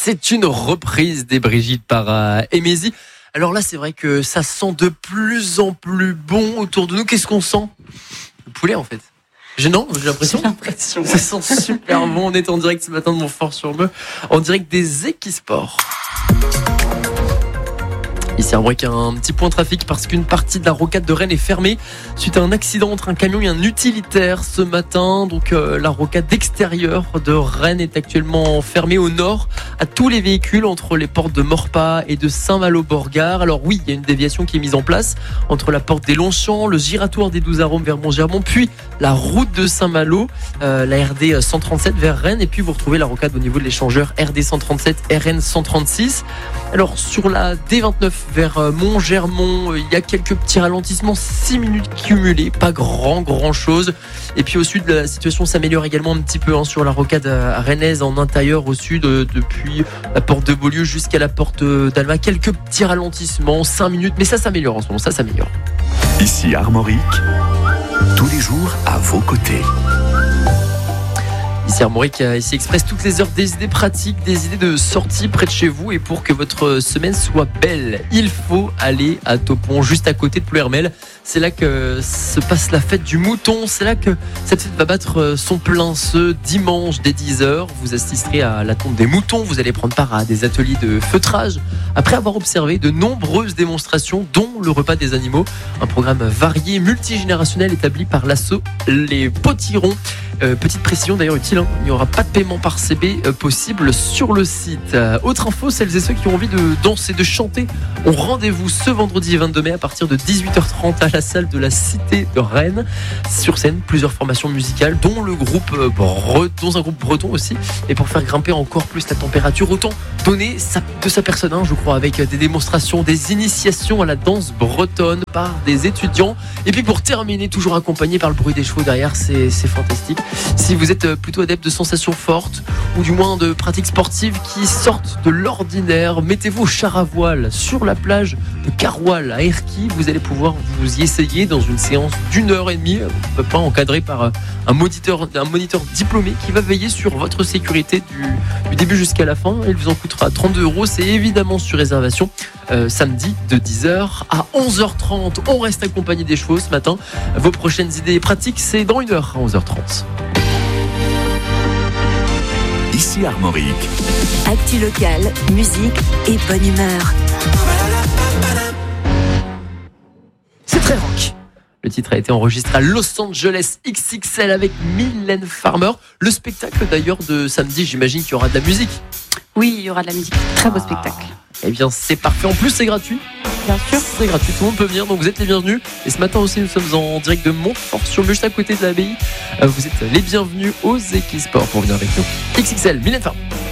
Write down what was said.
C'est une reprise des Brigitte par Emézy. Alors là, c'est vrai que ça sent de plus en plus bon autour de nous. Qu'est-ce qu'on sent ? Le poulet, en fait. J'ai l'impression. Ça sent super bon. On est en direct ce matin de Montfort-sur-Meux, en direct des Equisports. Ici à Armorique, un petit point trafic parce qu'une partie de la rocade de Rennes est fermée suite à un accident entre un camion et un utilitaire ce matin. Donc la rocade extérieure de Rennes est actuellement fermée au nord à tous les véhicules entre les portes de Morpas et de Saint-Malo-Borgard. Alors oui, il y a une déviation qui est mise en place entre la porte des Longchamps, le giratoire des 12 Arômes vers Montgermont, puis la route de Saint-Malo, la RD 137 vers Rennes, et puis vous retrouvez la rocade au niveau de l'échangeur RD 137, RN 136. Alors sur la D29 vers Montgermont, il y a quelques petits ralentissements, 6 minutes cumulées, pas grand chose. Et puis au sud, la situation s'améliore également un petit peu sur la rocade rennaise en intérieur au sud, depuis la porte de Beaulieu jusqu'à la porte d'Alma. Quelques petits ralentissements, 5 minutes, mais ça s'améliore en ce moment, ça s'améliore. Ici Armorique, tous les jours à vos côtés. Ici Armorique, ici Express, toutes les heures, des idées pratiques, des idées de sortie près de chez vous. Et pour que votre semaine soit belle, il faut aller à Topon, juste à côté de Plouermel. C'est là que se passe la fête du mouton. C'est là que cette fête va battre son plein ce dimanche dès 10h. Vous assisterez à la tonte des moutons. Vous allez prendre part à des ateliers de feutrage après avoir observé de nombreuses démonstrations, dont le repas des animaux. Un programme varié, multigénérationnel établi par l'asso Les Potirons. Petite précision d'ailleurs utile, il n'y aura pas de paiement par CB possible sur le site. Autre info, celles et ceux qui ont envie de danser, de chanter, ont rendez-vous ce vendredi 22 mai à partir de 18h30 à la salle de la Cité de Rennes. Sur scène, plusieurs formations musicales, dont un groupe breton aussi. Et pour faire grimper encore plus la température, autant donner de sa personne, je crois, avec des démonstrations, des initiations à la danse bretonne par des étudiants. Et puis pour terminer, toujours accompagné par le bruit des chevaux derrière, c'est fantastique. Si vous êtes plutôt adepte de sensations fortes ou du moins de pratiques sportives qui sortent de l'ordinaire, mettez-vous au char à voile sur la plage de Caroual à Erquy. Vous allez pouvoir vous y essayer dans une séance d'1h30, pas encadré par un moniteur diplômé qui va veiller sur votre sécurité du début jusqu'à la fin. Il vous en coûtera 32€. C'est évidemment sur réservation. Samedi de 10h à 11h30. On reste accompagné des chevaux ce matin. Vos prochaines idées pratiques, c'est dans 1h à 11h30. Ici Armorique. Actu locale, musique et bonne humeur. C'est très rock. Le titre a été enregistré à Los Angeles XXL avec Mylène Farmer. Le spectacle d'ailleurs de samedi, j'imagine qu'il y aura de la musique. Oui, il y aura de la musique. Très beau spectacle. Eh bien, c'est parfait. En plus, c'est gratuit. Bien sûr. C'est gratuit. Tout le monde peut venir. Donc, vous êtes les bienvenus. Et ce matin aussi, nous sommes en direct de Montfort-sur-Meux, juste à côté de l'abbaye. Vous êtes les bienvenus aux Equisports pour venir avec nous. XXL, Mylène Farmer.